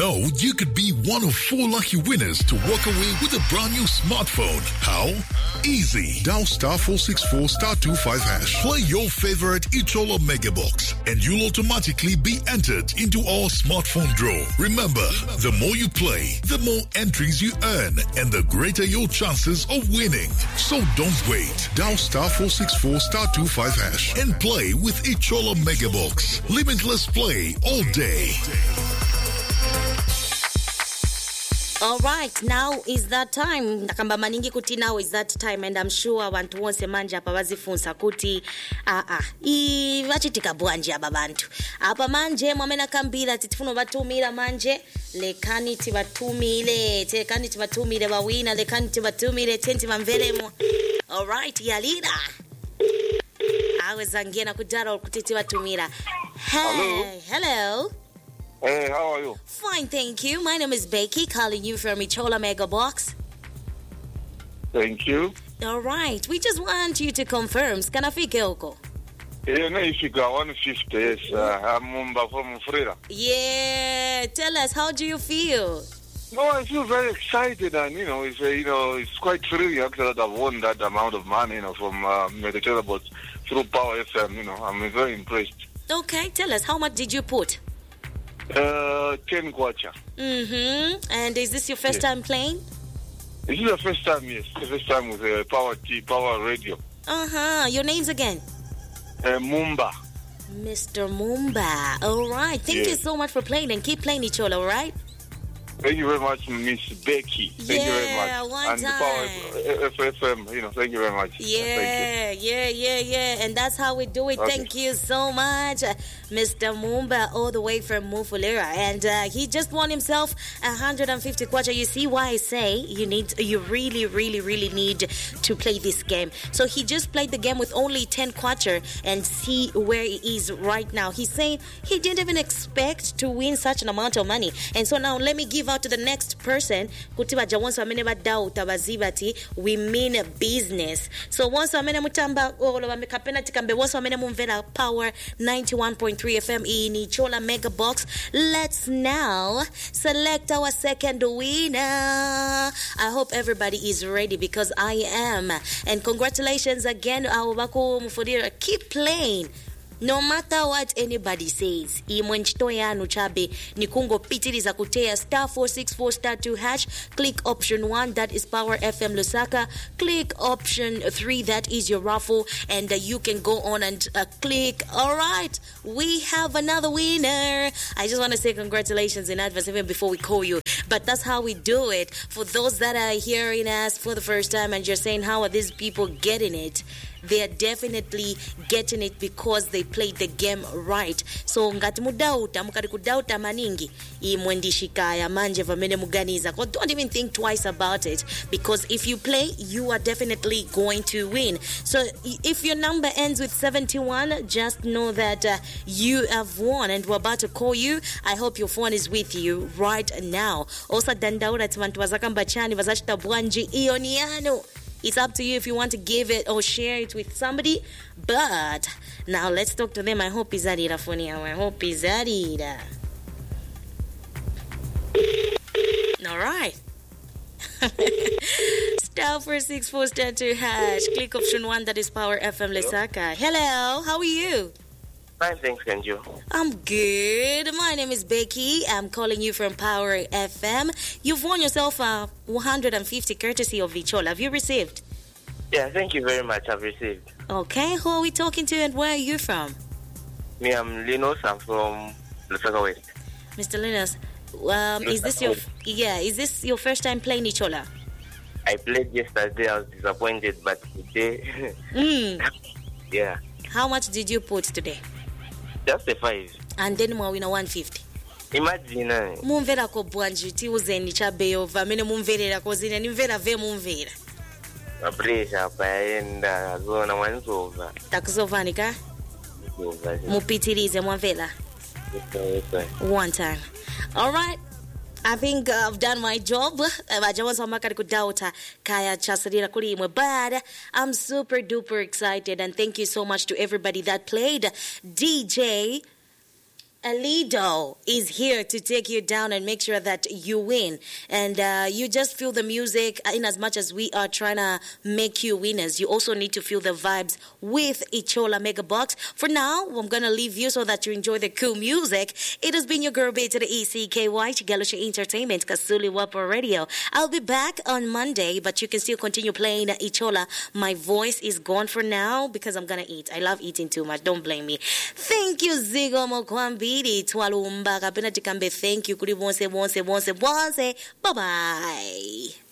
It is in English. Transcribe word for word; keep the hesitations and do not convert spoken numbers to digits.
know you could be one of four lucky winners to walk away with a brand new smartphone? How? Easy. Dial star four six four star two five hash. Play your favorite Ichola Mega Box and you'll automatically be entered into our smartphone draw. Remember, the more you play, the more entries you earn and the greater your chances of winning. So don't wait. Dial star four six four star two five hash and play with Ichola Mega Box. Limitless play all day. All right, now is that time. Nakamba maningi kuti now is that time, and I'm sure wantu wonse manje apa bazifunsa kuti ah ah I vachitika bwanji aba bantu. Apa manje mwamena kambira titifuna batumira manje lekani tibatumile, tekani tibatumile bawina, lekani tibatumile tenti bamvelemo. All right, yalira. Awe zangiena kudara kuti tibatumira. Hey, hello. hello. Hey, how are you? Fine, thank you. My name is Becky, calling you from Ichola Mega Box. Thank you. All right, we just want you to confirm. Skanafike oko? Yeah, no, if you got one fifty, yes. Uh, I'm Mumba from Frida. Yeah, tell us, how do you feel? No, I feel very excited, and you know, it's uh, you know, it's quite thrilling actually that I've won that amount of money, you know, from uh, Mediterranean Boats through Power F M. You know, I'm very impressed. Okay, tell us, how much did you put? Uh, ten kwacha. Mm-hmm. And is this your first yes. time playing? This is the first time, yes. The first time with uh, Power T, Power Radio. Uh-huh. Your names again? Uh, Mumba. Mister Mumba. All right. Thank yes. you so much for playing, and keep playing each other, all right? Thank you very much, Miss Becky. Thank yeah, you very much. One and time. the Power F M, you know, thank you very much. Yeah, yeah, yeah, yeah. And that's how we do it. Okay. Thank you so much, uh, Mister Mumba, all the way from Mufulira. And uh, he just won himself one hundred fifty kwacha. You see why I say you need, you really, really, really need to play this game. So he just played the game with only ten kwacha and see where he is right now. He's saying he didn't even expect to win such an amount of money. And so now let me give out to the next person. Kutiba once wamene badau tabazibati, we mean business. So once wamene mutamba olo wamekapena tikambe once wamene mumvela Power ninety-one point three F M in Ichola Mega Box. Let's now select our second winner. I hope everybody is ready because I am. And congratulations again, Awabako Mufudira. Keep playing. No matter what anybody says, imwenchito yanu chabe ni kungo pitiriza kutea star four six four star two hash. Click option one, that is Power F M Lusaka. Click option three, that is your raffle, and uh, you can go on and uh, click. All right, we have another winner. I just want to say congratulations in advance even before we call you. But that's how we do it. For those that are hearing us for the first time and you're saying, how are these people getting it? They are definitely getting it because they played the game right. So ngati mudauta mukati kudauta maningi imwendishikaya manje vamene muganiza. Don't even think twice about it, because if you play, you are definitely going to win. So if your number ends with seventy-one, just know that uh, you have won, and we're about to call you. I hope your phone is with you right now. Also dandaura tivantu vazakamba chani vazachita bwanji ioniano. It's up to you if you want to give it or share it with somebody. But now let's talk to them. I hope he's Adira Funia. I hope he's Adira. All right. Star four six four star two hash. Click option one, that is Power F M Lusaka. Hello, how are you? Fine, thanks, and you? I'm good. My name is Becky. I'm calling you from Power F M. You've won yourself a one hundred fifty courtesy of Ichola. Have you received? Yeah, thank you very much. I've received. Okay, who are we talking to and where are you from? Me, I'm Linus. I'm from Lusaka West. Mister Linus, um, is this your yeah? Is this your first time playing Ichola? I played yesterday. I was disappointed, but today, mm. yeah. How much did you put today? Just a five. And then we win one fifty. Imagine. Mumvera ko bwanji ti uzeni chabeyo vamene mumverera ko zine nimvera ve mumvera. Apresha paenda zona mwanzova. Takuzovani ka? Mupitirize mwamvela. One time. All right. I think uh, I've done my job. But I'm super duper excited, and thank you so much to everybody that played. D J Alido is here to take you down and make sure that you win. And uh, you just feel the music. In as much as we are trying to make you winners, you also need to feel the vibes with Ichola Mega Box. For now, I'm going to leave you so that you enjoy the cool music. It has been your girl, B to the E C K Y, Chigalusha Entertainment, Kasuli Wapa Radio. I'll be back on Monday, but you can still continue playing Ichola. My voice is gone for now because I'm going to eat. I love eating too much. Don't blame me. Thank you, Zigo Mokwambi. Twalumba kapena tikambe thank you kuri bonse bonse bonse bonse. Bye bye.